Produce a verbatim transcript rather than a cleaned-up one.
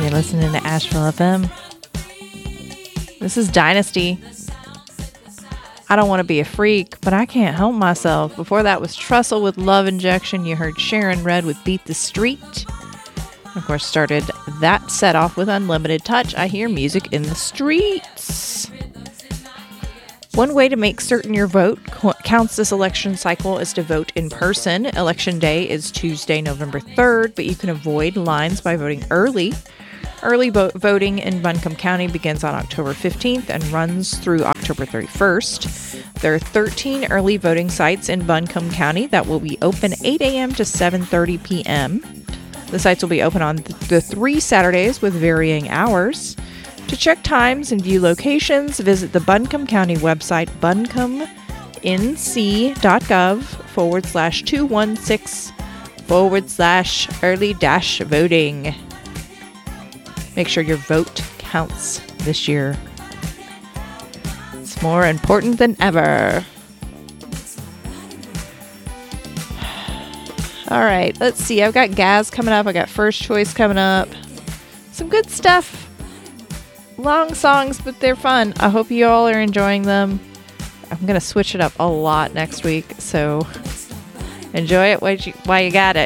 You're listening to Asheville F M. This is Dynasty. I don't want to be a freak, but I can't help myself. Before that was Trussell with Love Injection. You heard Sharon Red with Beat the Street. Of course, started that set off with Unlimited Touch. I hear music in the streets. One way to make certain your vote counts this election cycle is to vote in person. Election day is Tuesday, November third, but you can avoid lines by voting early. Early vo- voting in Buncombe County begins on October fifteenth and runs through October thirty-first. There are thirteen early voting sites in Buncombe County that will be open eight a.m. to seven thirty p.m. The sites will be open on th- the three Saturdays with varying hours. To check times and view locations, visit the Buncombe County website, buncombenc.gov forward slash 216 forward slash early dash voting. Make sure your vote counts this year. It's more important than ever. All right, let's see. I've got Gaz coming up. I got First Choice coming up. Some good stuff. Long songs, but they're fun. I hope you all are enjoying them. I'm going to switch it up a lot next week, so enjoy it while you, while you got it.